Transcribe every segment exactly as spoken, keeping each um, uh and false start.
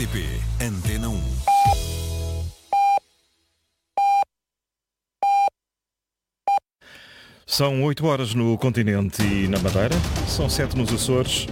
P, Antena um. São oito horas no continente e na Madeira, são sete nos Açores.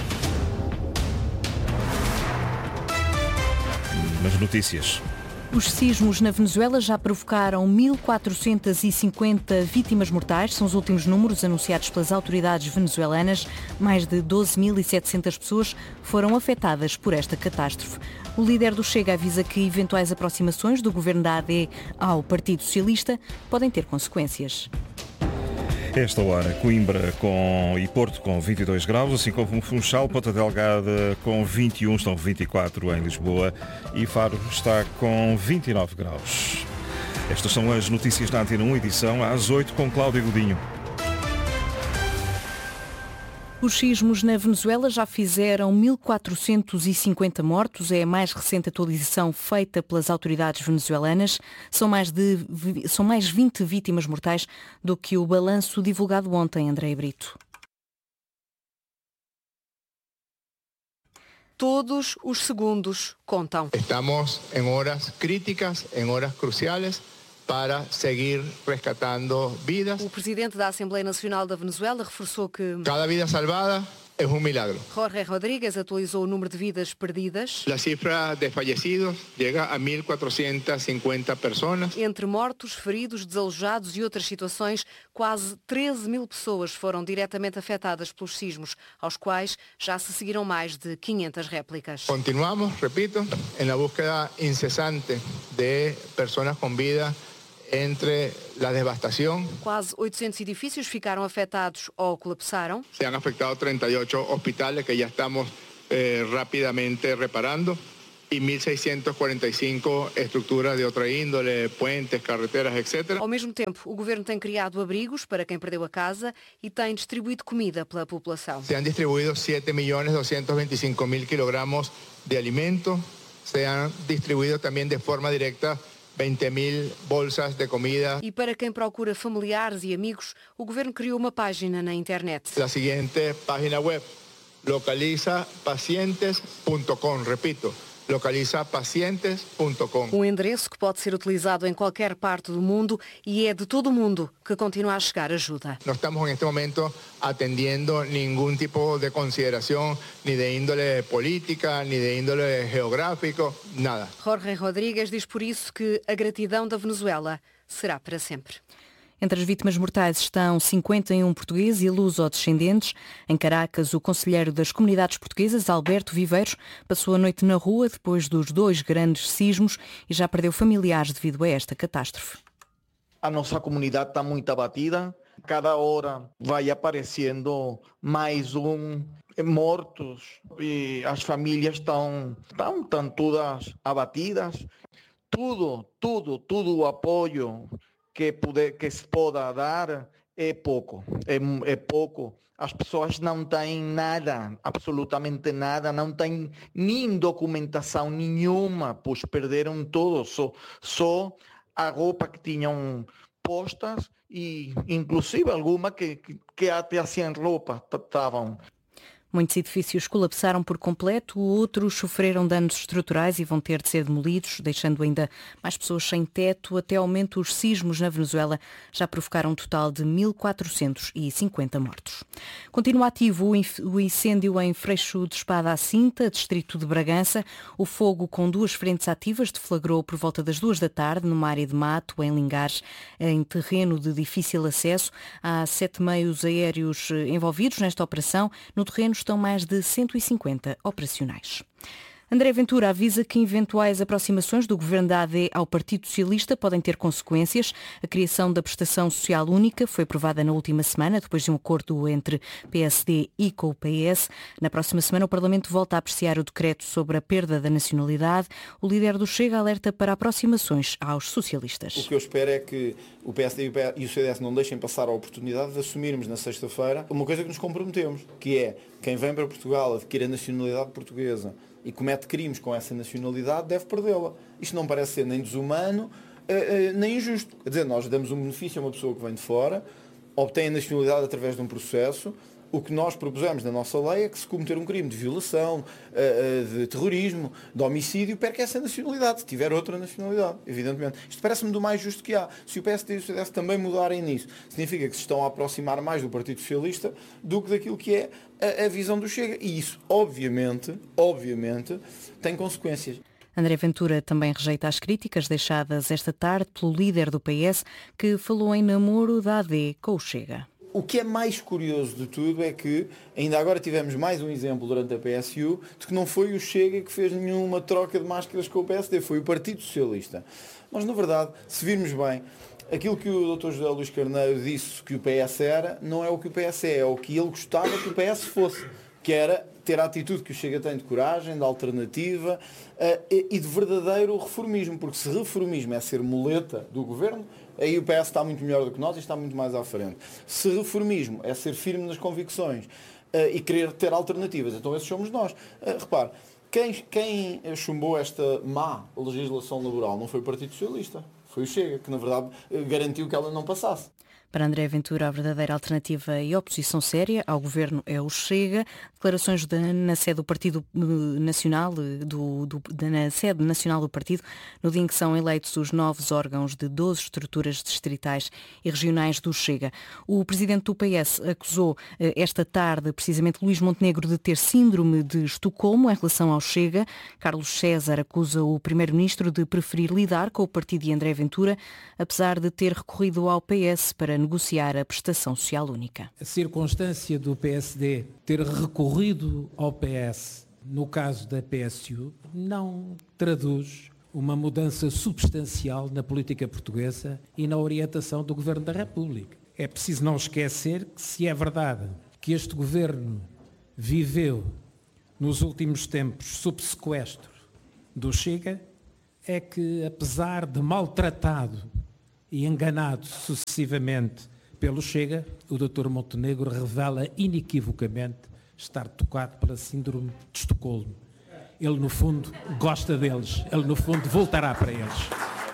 Nas notícias. Os sismos na Venezuela já provocaram mil quatrocentas e cinquenta vítimas mortais. São os últimos números anunciados pelas autoridades venezuelanas. Mais de doze mil e setecentas pessoas foram afetadas por esta catástrofe. O líder do Chega avisa que eventuais aproximações do governo da A D ao Partido Socialista podem ter consequências. Esta hora, Coimbra com, e Porto com vinte e dois graus, assim como Funchal, Ponta Delgada com vinte e um, estão vinte e quatro em Lisboa e Faro está com vinte e nove graus. Estas são as notícias da Antena um, edição às oito com Cláudio Godinho. Os sismos na Venezuela já fizeram mil quatrocentos e cinquenta mortos. É a mais recente atualização feita pelas autoridades venezuelanas. São mais, de, são mais vinte vítimas mortais do que o balanço divulgado ontem, André Brito. Todos os segundos contam. Estamos em horas críticas, em horas cruciais, para seguir rescatando vidas. O presidente da Assembleia Nacional da Venezuela reforçou que cada vida salvada é um milagre. Jorge Rodríguez atualizou o número de vidas perdidas. A cifra de fallecidos chega a mil quatrocentas e cinquenta pessoas. Entre mortos, feridos, desalojados e outras situações, quase treze mil pessoas foram diretamente afetadas pelos sismos, aos quais já se seguiram mais de quinhentas réplicas. Continuamos, repito, na búsqueda incessante de pessoas com vida entre a devastação. Quase oitocentos edifícios ficaram afetados ou colapsaram. Se han afectado trinta e oito hospitais que já estamos eh, rapidamente reparando e mil seiscentas e quarenta e cinco estruturas de outra índole, puentes, carreteras, etcétera. Ao mesmo tempo, o governo tem criado abrigos para quem perdeu a casa e tem distribuído comida pela população. Se han distribuído sete milhões duzentos e vinte e cinco mil kilogramos de alimento. Se han distribuído também de forma direta vinte mil bolsas de comida. E para quem procura familiares e amigos, o governo criou uma página na internet. A seguinte página web, localiza pacientes ponto com, repito, localiza pacientes ponto com. Um endereço que pode ser utilizado em qualquer parte do mundo e é de todo o mundo que continua a chegar ajuda. Não estamos neste momento atendendo nenhum tipo de consideração, nem de índole política, nem de índole geográfico, nada. Jorge Rodríguez diz por isso que a gratidão da Venezuela será para sempre. Entre as vítimas mortais estão cinquenta e um portugueses e luso-descendentes. Em Caracas, o conselheiro das comunidades portuguesas, Alberto Viveiros, passou a noite na rua depois dos dois grandes sismos e já perdeu familiares devido a esta catástrofe. A nossa comunidade está muito abatida. Cada hora vai aparecendo mais um mortos e as famílias estão, estão, estão todas abatidas. Tudo, tudo, tudo o apoio que, puder, que se possa dar é pouco, é, é pouco. As pessoas não têm nada, absolutamente nada, não têm nem documentação nenhuma, pois perderam tudo, só, só a roupa que tinham postas e inclusive alguma que, que, que até sem roupa estavam. Muitos edifícios colapsaram por completo, outros sofreram danos estruturais e vão ter de ser demolidos, deixando ainda mais pessoas sem teto. Até ao momento, os sismos na Venezuela já provocaram um total de mil quatrocentos e cinquenta mortos. Continua ativo o incêndio em Freixo de Espada à Cinta, distrito de Bragança. O fogo, com duas frentes ativas, deflagrou por volta das duas da tarde numa área de mato, em Lingares, em terreno de difícil acesso. Há sete meios aéreos envolvidos nesta operação. No terreno estão mais de cento e cinquenta operacionais. André Ventura avisa que eventuais aproximações do governo da A D ao Partido Socialista podem ter consequências. A criação da prestação social única foi aprovada na última semana, depois de um acordo entre P S D e com o P S. Na próxima semana, o Parlamento volta a apreciar o decreto sobre a perda da nacionalidade. O líder do Chega alerta para aproximações aos socialistas. O que eu espero é que o P S D e o C D S não deixem passar a oportunidade de assumirmos na sexta-feira uma coisa que nos comprometemos, que é quem vem para Portugal adquire a nacionalidade portuguesa e comete crimes com essa nacionalidade, deve perdê-la. Isto não parece ser nem desumano, nem injusto. Quer dizer, nós damos um benefício a uma pessoa que vem de fora, obtém a nacionalidade através de um processo O que nós propusemos na nossa lei é que se cometer um crime de violação, de terrorismo, de homicídio, perca essa nacionalidade, se tiver outra nacionalidade, evidentemente. Isto parece-me do mais justo que há. Se o P S D e o C D S também mudarem nisso, significa que se estão a aproximar mais do Partido Socialista do que daquilo que é a, a visão do Chega. E isso, obviamente, obviamente, tem consequências. André Ventura também rejeita as críticas deixadas esta tarde pelo líder do P S, que falou em namoro da A D com o Chega. O que é mais curioso de tudo é que ainda agora tivemos mais um exemplo durante a P S U de que não foi o Chega que fez nenhuma troca de máscaras com o P S D, foi o Partido Socialista. Mas, na verdade, se virmos bem, aquilo que o doutor José Luís Carneiro disse que o P S era, não é o que o P S é, é o que ele gostava que o P S fosse, que era ter a atitude que o Chega tem de coragem, de alternativa uh, e, e de verdadeiro reformismo, porque se reformismo é ser muleta do governo, aí o P S está muito melhor do que nós e está muito mais à frente. Se reformismo é ser firme nas convicções uh, e querer ter alternativas, então esses somos nós. Uh, repare, quem, quem chumbou esta má legislação laboral não foi o Partido Socialista, foi o Chega, que na verdade garantiu que ela não passasse. Para André Ventura, a verdadeira alternativa e oposição séria ao governo é o Chega. Declarações de, na sede do Partido Nacional, do, do, de, na sede nacional do partido, no dia em que são eleitos os novos órgãos de doze estruturas distritais e regionais do Chega. O presidente do P S acusou esta tarde, precisamente, Luís Montenegro de ter síndrome de Estocolmo em relação ao Chega. Carlos César acusa o primeiro-ministro de preferir lidar com o partido de André Ventura, apesar de ter recorrido ao P S para negociar a prestação social única. A circunstância do P S D ter recorrido ao P S no caso da P S U não traduz uma mudança substancial na política portuguesa e na orientação do Governo da República. É preciso não esquecer que, se é verdade que este Governo viveu nos últimos tempos sob sequestro do Chega, é que, apesar de maltratado e enganado sucessivamente pelo Chega, o doutor Montenegro revela inequivocamente estar tocado pela síndrome de Estocolmo. Ele, no fundo, gosta deles. Ele, no fundo, voltará para eles.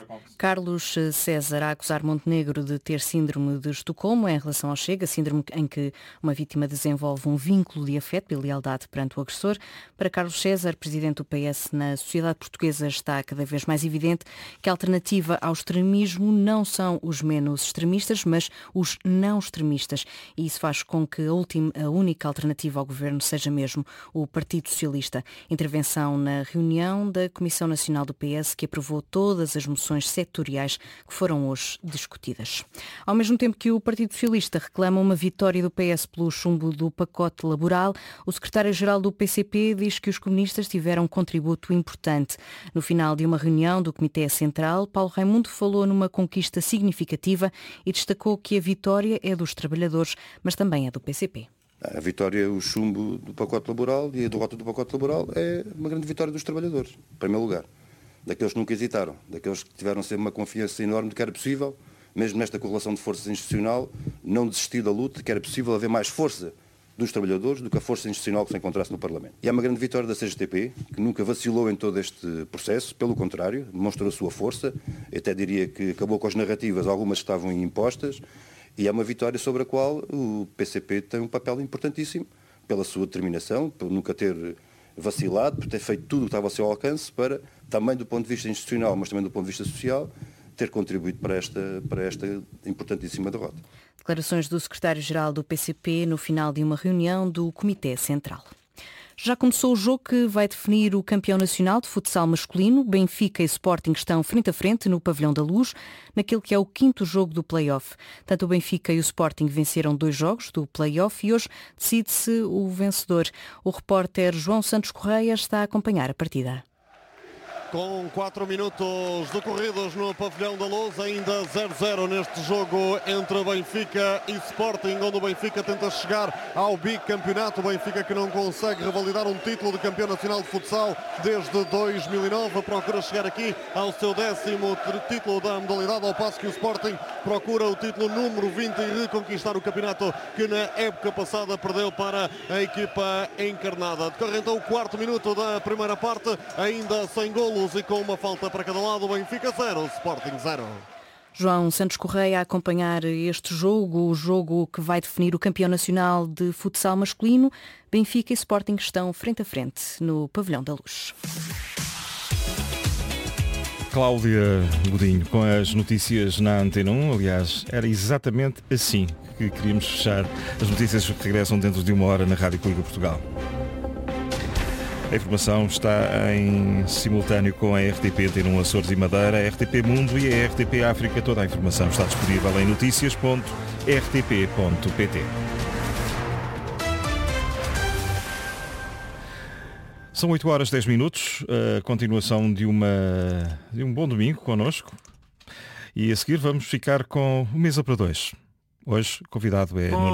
Carlos César a acusar Montenegro de ter síndrome de Estocolmo em relação ao Chega, síndrome em que uma vítima desenvolve um vínculo de afeto e lealdade perante o agressor. Para Carlos César, presidente do P S, na sociedade portuguesa está cada vez mais evidente que a alternativa ao extremismo não são os menos extremistas, mas os não extremistas. E isso faz com que a, última, a única alternativa ao governo seja mesmo o Partido Socialista. Intervenção na reunião da Comissão Nacional do P S, que aprovou todas as moções setoriais que foram hoje discutidas. Ao mesmo tempo que o Partido Socialista reclama uma vitória do P S pelo chumbo do pacote laboral, o secretário-geral do P C P diz que os comunistas tiveram um contributo importante. No final de uma reunião do Comitê Central, Paulo Raimundo falou numa conquista significativa e destacou que a vitória é dos trabalhadores, mas também é do P C P. A vitória, o chumbo do pacote laboral e a derrota do pacote laboral é uma grande vitória dos trabalhadores, em primeiro lugar. Daqueles que nunca hesitaram, daqueles que tiveram sempre uma confiança enorme de que era possível, mesmo nesta correlação de forças institucional, não desistir da luta, que era possível haver mais força dos trabalhadores do que a força institucional que se encontrasse no Parlamento. E é uma grande vitória da C G T P, que nunca vacilou em todo este processo, pelo contrário, demonstrou a sua força, eu até diria que acabou com as narrativas, algumas que estavam impostas, e é uma vitória sobre a qual o P C P tem um papel importantíssimo, pela sua determinação, por nunca ter vacilado, por ter feito tudo o que estava ao seu alcance para, também do ponto de vista institucional, mas também do ponto de vista social, ter contribuído para esta, para esta importantíssima derrota. Declarações do secretário-geral do P C P no final de uma reunião do Comitê Central. Já começou o jogo que vai definir o campeão nacional de futsal masculino. Benfica e Sporting estão frente a frente no Pavilhão da Luz, naquele que é o quinto jogo do play-off. Tanto o Benfica e o Sporting venceram dois jogos do play-off e hoje decide-se o vencedor. O repórter João Santos Correia está a acompanhar a partida. Com quatro minutos decorridos no Pavilhão da Luz, ainda zero a zero neste jogo entre Benfica e Sporting, onde o Benfica tenta chegar ao bicampeonato. O Benfica que não consegue revalidar um título de campeão nacional de futsal desde dois mil e nove, procura chegar aqui ao seu décimo título da modalidade, ao passo que o Sporting procura o título número vinte e reconquistar o campeonato que na época passada perdeu para a equipa encarnada. Decorre então o quarto minuto da primeira parte, ainda sem golo e com uma falta para cada lado. Benfica zero, Sporting zero. João Santos Correia a acompanhar este jogo, o jogo que vai definir o campeão nacional de futsal masculino. Benfica e Sporting estão frente a frente no Pavilhão da Luz. Cláudia Godinho, com as notícias na Antena um. Aliás, era exatamente assim que queríamos fechar as notícias que regressam dentro de uma hora na Rádio Coliga Portugal. A informação está em simultâneo com a R T P Antena um Açores e Madeira, a R T P Mundo e a R T P África. Toda a informação está disponível em notícias ponto r t p ponto p t. São oito horas e dez minutos, a continuação de, uma, de um bom domingo connosco. E a seguir vamos ficar com o Mesa para Dois. Hoje, convidado é...